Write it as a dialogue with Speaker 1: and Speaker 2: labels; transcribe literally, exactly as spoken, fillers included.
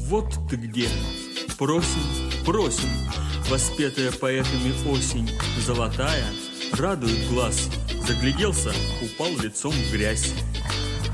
Speaker 1: вот ты где. Просим, просим, воспетая поэтами осень, золотая, радует глаз. Загляделся, упал лицом в грязь.